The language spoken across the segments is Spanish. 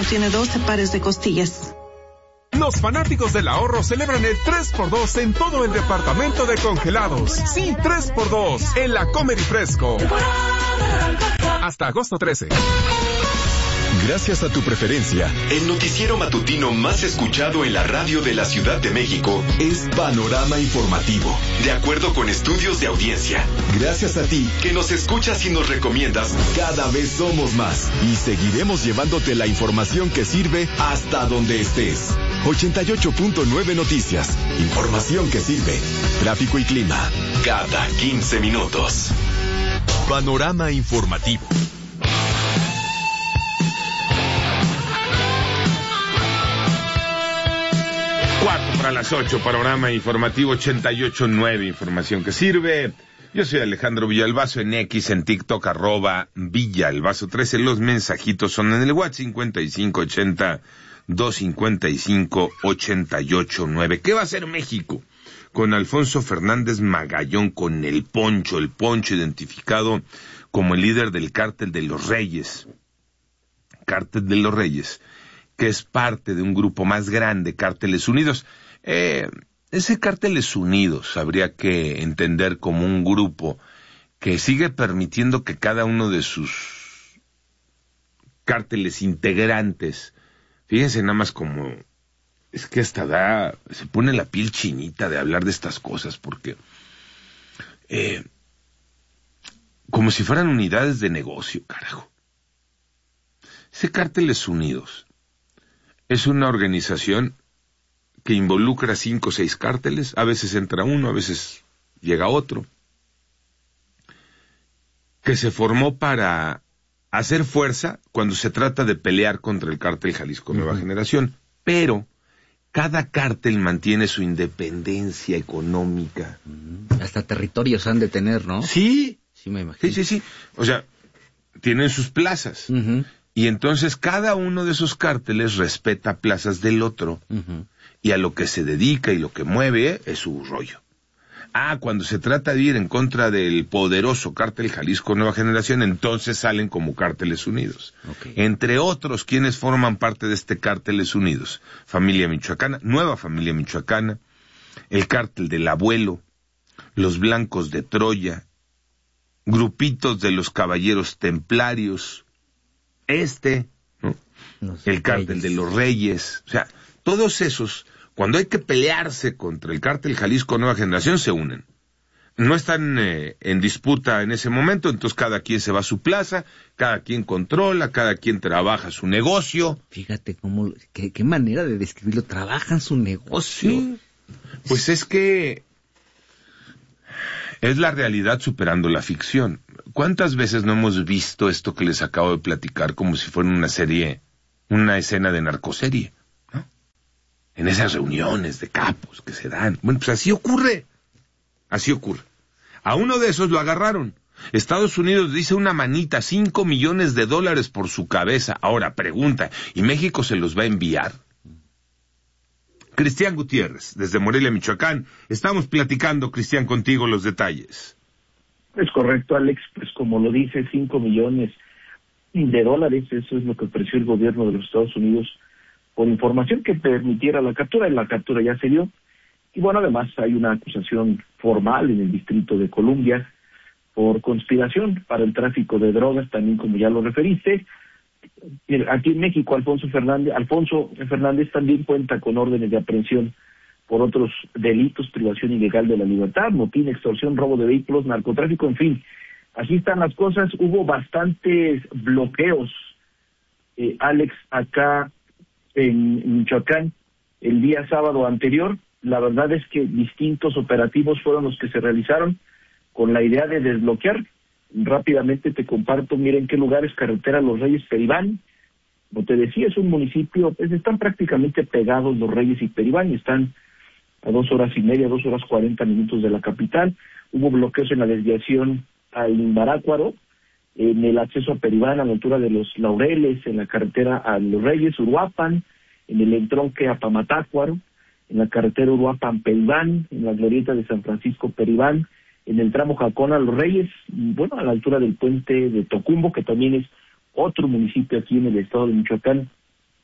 tiene 12 pares de costillas. Los fanáticos del ahorro celebran el 3x2 en todo el departamento de congelados. Sí, 3x2 en la Comer y Fresco. Hasta agosto 13. Gracias a tu preferencia, el noticiero matutino más escuchado en la radio de la Ciudad de México es Panorama Informativo, de acuerdo con estudios de audiencia. Gracias a ti, que nos escuchas y nos recomiendas, cada vez somos más y seguiremos llevándote la información que sirve hasta donde estés. 88.9 Noticias, información que sirve. Tráfico y clima, cada 15 minutos. Panorama Informativo. 7:04, Panorama Informativo 88.9, información que sirve. Yo soy Alejandro Villalbazo, en X, en TikTok, @Villalbazo13. Los mensajitos son en el WhatsApp 5580-255-889. ¿Qué va a hacer México con Alfonso Fernández Magallón, con el Poncho identificado como el líder del Cártel de los Reyes? Cártel de los Reyes, que es parte de un grupo más grande, Cárteles Unidos. Ese Cárteles Unidos habría que entender como un grupo que sigue permitiendo que cada uno de sus cárteles integrantes, fíjense nada más como, es que hasta se pone la piel chinita de hablar de estas cosas, porque como si fueran unidades de negocio, carajo. Ese Cárteles Unidos es una organización que involucra 5 o 6 cárteles, a veces entra uno, a veces llega otro, que se formó para hacer fuerza cuando se trata de pelear contra el Cártel Jalisco Nueva Generación, pero cada cártel mantiene su independencia económica. Hasta territorios han de tener, ¿no? Sí. Sí, me imagino. Sí. O sea, tienen sus plazas. Y entonces cada uno de esos cárteles respeta plazas del otro. Y a lo que se dedica y lo que mueve es su rollo. Cuando se trata de ir en contra del poderoso Cártel Jalisco Nueva Generación, entonces salen como Cárteles Unidos. Okay. Entre otros, quienes forman parte de este Cárteles Unidos: Familia Michoacana, Nueva Familia Michoacana, el Cártel del Abuelo, los Blancos de Troya, grupitos de los Caballeros Templarios, ¿no? El Cártel de los Reyes. O sea, todos esos, cuando hay que pelearse contra el Cártel Jalisco Nueva Generación, se unen. No están en disputa en ese momento, entonces cada quien se va a su plaza, cada quien controla, cada quien trabaja su negocio. Fíjate qué manera de describirlo, trabajan su negocio. Sí. Pues es que es la realidad superando la ficción. ¿Cuántas veces no hemos visto esto que les acabo de platicar como si fuera una serie, una escena de narcoserie, ¿no? En esas reuniones de capos que se dan. Bueno, pues así ocurre. A uno de esos lo agarraron. Estados Unidos dice una manita, $5 millones por su cabeza. Ahora, pregunta, ¿y México se los va a enviar? Cristian Gutiérrez, desde Morelia, Michoacán. Estamos platicando, Cristian, contigo los detalles. Es correcto, Alex, pues como lo dice, $5 millones, eso es lo que ofreció el gobierno de los Estados Unidos por información que permitiera la captura, y la captura ya se dio. Y bueno, además hay una acusación formal en el Distrito de Columbia por conspiración para el tráfico de drogas, también como ya lo referiste. Aquí en México, Alfonso Fernández también cuenta con órdenes de aprehensión por otros delitos: privación ilegal de la libertad, motín, extorsión, robo de vehículos, narcotráfico, en fin. Así están las cosas. Hubo bastantes bloqueos, Alex, acá en Michoacán el día sábado anterior. La verdad es que distintos operativos fueron los que se realizaron con la idea de desbloquear. Rápidamente te comparto, miren qué lugares: carretera Los Reyes, Peribán. Como te decía, es un municipio, pues están prácticamente pegados Los Reyes y Peribán, y están a 2 horas y media, 2 horas 40 minutos de la capital. Hubo bloqueos en la desviación al Imbarácuaro, en el acceso a Peribán a la altura de Los Laureles, en la carretera a Los Reyes, Uruapan, en el entronque a Pamatácuaro, en la carretera Uruapan-Peribán, en la glorieta de San Francisco Peribán, en el tramo Jacón a Los Reyes, y bueno, a la altura del puente de Tocumbo, que también es otro municipio aquí en el estado de Michoacán.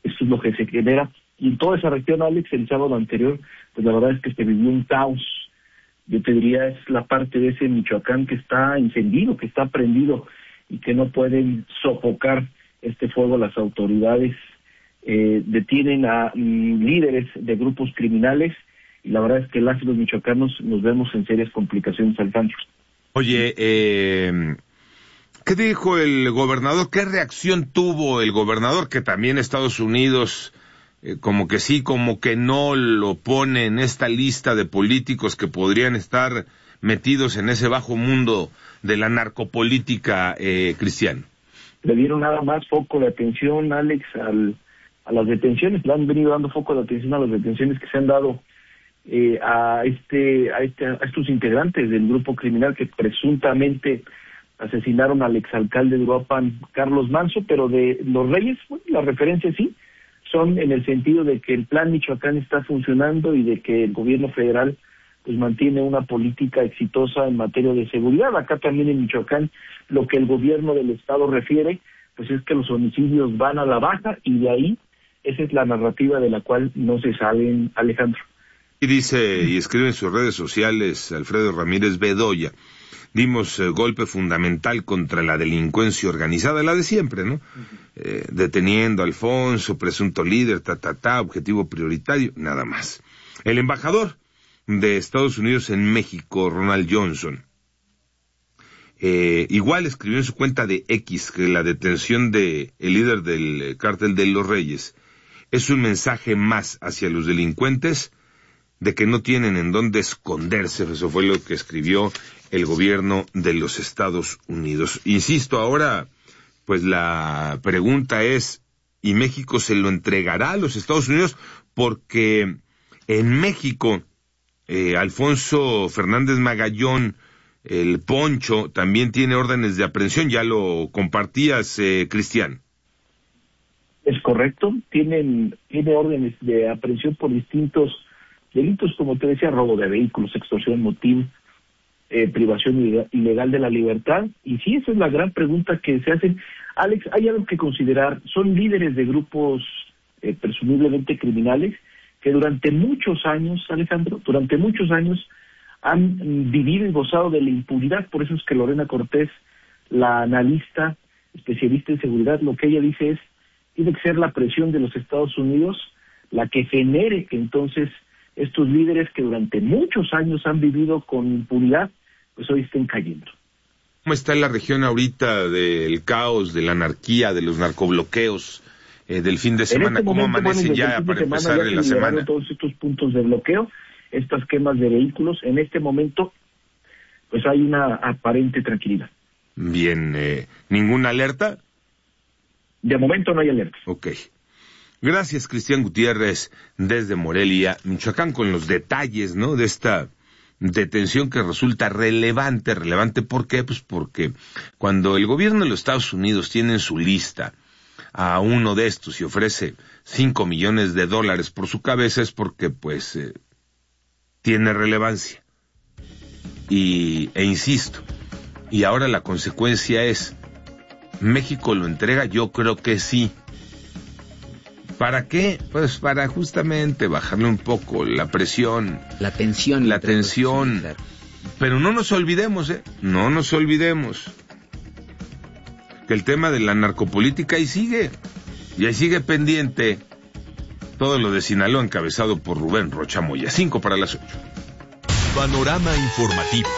Eso es lo que se genera. Y en toda esa región, Alex, el sábado anterior, pues la verdad es que se vivió un caos. Yo te diría, es la parte de ese Michoacán que está encendido, que está prendido y que no pueden sofocar este fuego las autoridades. Detienen a líderes de grupos criminales y la verdad es que los michoacanos nos vemos en serias complicaciones, Alejandro. Oye, ¿qué dijo el gobernador? ¿Qué reacción tuvo el gobernador? Que también Estados Unidos, como que sí, como que no lo pone en esta lista de políticos que podrían estar metidos en ese bajo mundo de la narcopolítica, Cristian. Le dieron nada más foco de atención, Alex, a las detenciones. Le han venido dando foco de atención a las detenciones que se han dado a estos integrantes del grupo criminal que presuntamente asesinaron al exalcalde de Uruapan, Carlos Manso, pero de los Reyes, bueno, las referencias sí, son en el sentido de que el Plan Michoacán está funcionando y de que el gobierno federal pues mantiene una política exitosa en materia de seguridad. Acá también en Michoacán lo que el gobierno del estado refiere pues es que los homicidios van a la baja y de ahí esa es la narrativa de la cual no se salen, Alejandro. Y dice y escribe en sus redes sociales Alfredo Ramírez Bedoya: dimos golpe fundamental contra la delincuencia organizada, la de siempre, ¿no? Deteniendo a Alfonso, presunto líder, objetivo prioritario, nada más. El embajador de Estados Unidos en México, Ronald Johnson, igual escribió en su cuenta de X que la detención de el líder del cártel de los Reyes es un mensaje más hacia los delincuentes de que no tienen en dónde esconderse. Eso fue lo que escribió el gobierno de los Estados Unidos. Insisto, ahora, pues la pregunta es, ¿y México se lo entregará a los Estados Unidos? Porque en México, Alfonso Fernández Magallón, el Poncho, también tiene órdenes de aprehensión. Ya lo compartías, Cristian. Es correcto, tiene órdenes de aprehensión por distintos delitos, como te decía, robo de vehículos, extorsión, motín, privación ilegal de la libertad. Y sí, esa es la gran pregunta que se hacen. Alex, hay algo que considerar. Son líderes de grupos presumiblemente criminales que durante muchos años, Alejandro, han vivido y gozado de la impunidad. Por eso es que Lorena Cortés, la analista especialista en seguridad, lo que ella dice es, tiene que ser la presión de los Estados Unidos la que genere que entonces estos líderes que durante muchos años han vivido con impunidad, pues hoy estén cayendo. ¿Cómo está la región ahorita del caos, de la anarquía, de los narcobloqueos del fin de semana? ¿Cómo amanecen ya para empezar la semana? Todos estos puntos de bloqueo, estas quemas de vehículos, en este momento, pues hay una aparente tranquilidad. Bien, ¿ninguna alerta? De momento no hay alerta. Ok. Gracias, Cristian Gutiérrez, desde Morelia, Michoacán, con los detalles, ¿no?, de esta detención que resulta relevante. ¿Por qué? Pues porque cuando el gobierno de los Estados Unidos tiene en su lista a uno de estos y ofrece $5 millones por su cabeza, es porque, pues, tiene relevancia. E insisto, y ahora la consecuencia es, ¿México lo entrega? Yo creo que sí. ¿Para qué? Pues para justamente bajarle un poco la presión. La tensión. Sí, claro. Pero no nos olvidemos, que el tema de la narcopolítica ahí sigue. Y ahí sigue pendiente todo lo de Sinaloa, encabezado por Rubén Rocha Moya. 5:08. Panorama informativo.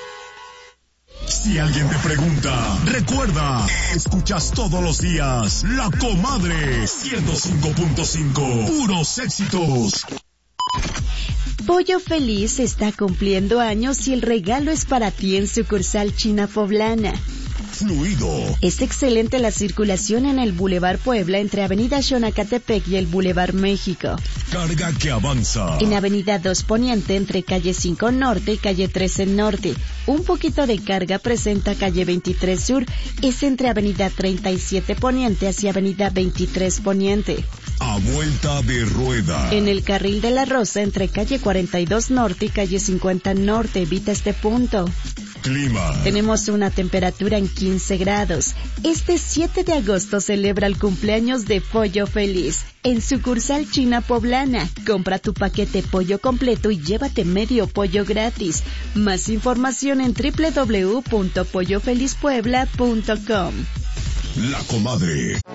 Si alguien te pregunta, recuerda, escuchas todos los días La Comadre 105.5, puros éxitos. Pollo Feliz está cumpliendo años y el regalo es para ti en sucursal China Poblana. Fluido. Es excelente la circulación en el Boulevard Puebla entre Avenida Xonacatepec y el Boulevard México. Carga que avanza. En Avenida 2 Poniente entre Calle 5 Norte y Calle 13 Norte. Un poquito de carga presenta Calle 23 Sur. Es entre Avenida 37 Poniente hacia Avenida 23 Poniente. A vuelta de rueda. En el Carril de la Rosa entre Calle 42 Norte y Calle 50 Norte. Evita este punto. Clima. Tenemos una temperatura en 15 grados. Este 7 de agosto celebra el cumpleaños de Pollo Feliz. En sucursal China Poblana, compra tu paquete pollo completo y llévate medio pollo gratis. Más información en www.pollofelizpuebla.com. La Comadre.